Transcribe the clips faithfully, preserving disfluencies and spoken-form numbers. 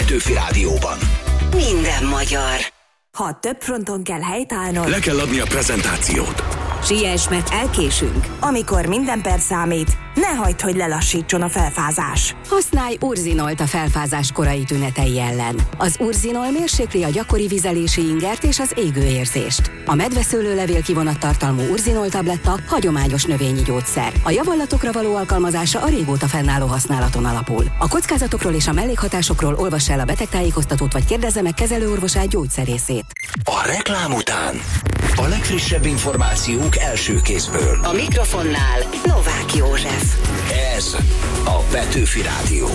Petőfi Rádióban. Minden magyar. Ha több fronton kell helytállnod, Le kell adni a prezentációt. siess, mert elkésünk. Amikor minden perc számít, ne hagyd, hogy lelassítson a felfázás. Használj Urzinolt a felfázás korai tünetei ellen. Az Urzinol mérsékli a gyakori vizelési ingert és az égőérzést. A medveszőlőlevél kivonattartalmú Urzinol tabletta hagyományos növényi gyógyszer. A javallatokra való alkalmazása a régóta fennálló használaton alapul. A kockázatokról és a mellékhatásokról olvass el a betegtájékoztatót, vagy kérdezze meg kezelőorvosát, gyógyszerészét. A reklám után a legfrissebb információk első kézből. A mikrofonnál Novák József. Ez a Petőfi Rádió.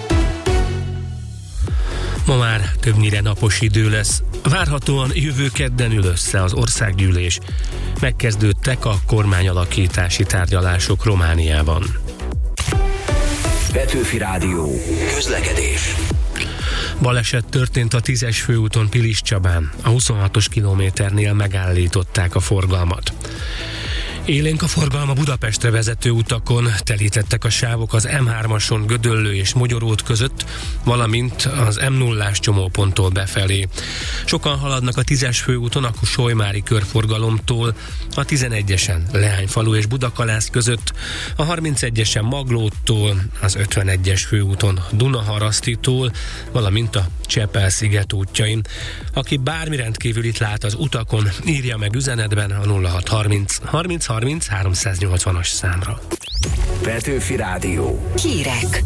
Ma már többnyire napos idő lesz. Várhatóan jövő kedden ül össze az országgyűlés. Megkezdődtek a kormányalakítási tárgyalások Romániában. Petőfi Rádió. Közlekedés. Baleset történt a tízes főúton Piliscsabán. A huszonhatos kilométernél megállították a forgalmat. Élénk a forgalma Budapestre vezető utakon, telítettek a sávok az em hármason Gödöllő és Mogyorót között, valamint az em nullás csomóponttól befelé. Sokan haladnak a tízes főúton a Solymári körforgalomtól, a tizenegyesen Leányfalu és Budakalász között, a harmincegyesen Maglóttól, az ötvenegyes főúton Dunaharasztitól, valamint a Csepel-sziget útjain. Aki bármi rendkívülit lát az utakon, írja meg üzenetben a nulla hat harminc harminc harminc háromszáznyolcvanas számra. Petőfi Rádió. Hírek.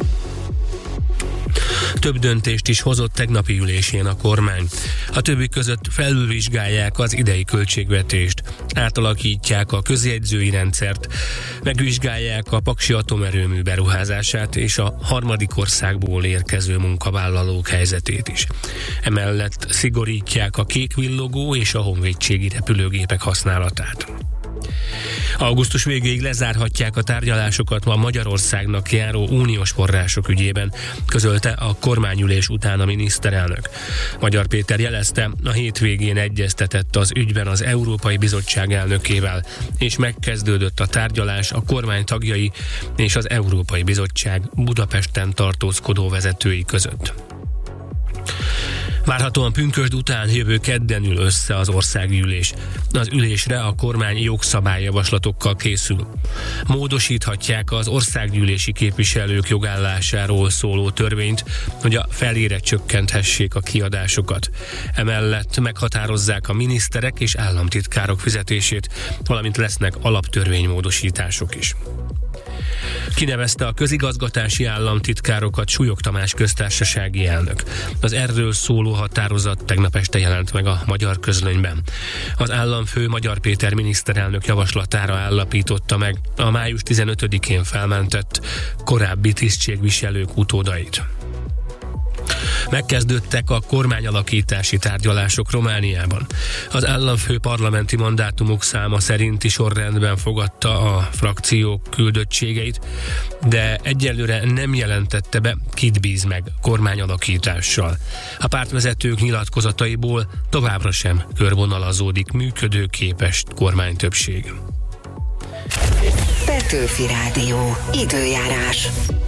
Több döntést is hozott tegnapi ülésén a kormány. A többi között felülvizsgálják az idei költségvetést, átalakítják a közjegyzői rendszert, megvizsgálják a Paksi atomerőmű beruházását és a harmadik országból érkező munkavállalók helyzetét is. Emellett szigorítják a kékvillogó és a honvédségi repülőgépek használatát. Augusztus végéig lezárhatják a tárgyalásokat ma Magyarországnak járó uniós források ügyében, közölte a kormányülés után a miniszterelnök. Magyar Péter jelezte, a hétvégén egyeztetett az ügyben az Európai Bizottság elnökével, és megkezdődött a tárgyalás a kormány tagjai és az Európai Bizottság Budapesten tartózkodó vezetői között. Várhatóan pünkösd után jövő kedden ül össze az országgyűlés. Az ülésre a kormány jogszabályjavaslatokkal készül. Módosíthatják az országgyűlési képviselők jogállásáról szóló törvényt, hogy a felére csökkenthessék a kiadásokat. Emellett meghatározzák a miniszterek és államtitkárok fizetését, valamint lesznek alaptörvénymódosítások is. Kinevezte a közigazgatási államtitkárokat Súlyog Tamás köztársasági elnök. Az erről szóló határozat tegnap este jelent meg a Magyar Közlönyben. Az államfő Magyar Péter miniszterelnök javaslatára állapította meg a május tizenötödikén felmentett korábbi tisztségviselők utódait. Megkezdődtek a kormányalakítási tárgyalások Romániában. Az államfő parlamenti mandátumok száma szerinti sorrendben fogadta a frakciók küldöttségeit, de egyelőre nem jelentette be, kit bíz meg kormányalakítással. A pártvezetők nyilatkozataiból továbbra sem körvonalazódik működőképes kormánytöbbség. Petőfi Rádió. Időjárás.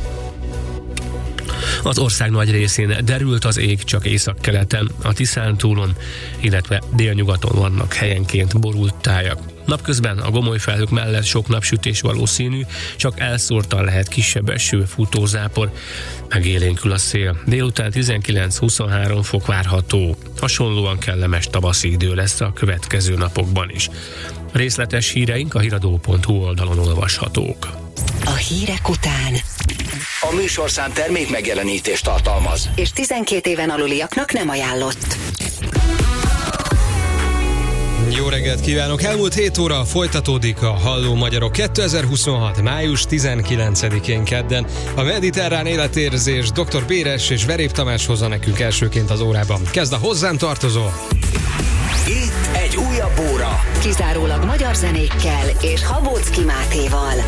Az ország nagy részén derült az ég, csak északkeleten, a Tiszántúlon, illetve délnyugaton vannak helyenként borult tájak. Napközben a gomoly felhők mellett sok napsütés valószínű, csak elszórtan lehet kisebb eső, futózápor, megélénkül a szél. Délután tizenkilenc-huszonhárom fok várható. Hasonlóan kellemes tavaszi idő lesz a következő napokban is. Részletes híreink a híradó pont hu oldalon olvashatók. A hírek után A műsorszám termék megjelenítést tartalmaz, és tizenkét éven aluliaknak nem ajánlott. Jó reggelt kívánok! Elmúlt hét óra folytatódik a Halló Magyarok kétezer-huszonhat. május tizenkilencedikén kedden. A mediterrán életérzés doktor Béres és Verép Tamás hozza nekünk elsőként az órában. Kezd a Hozzám tartozó! itt egy újabb óra. Kizárólag magyar zenékkel és Habóczky Mátéval.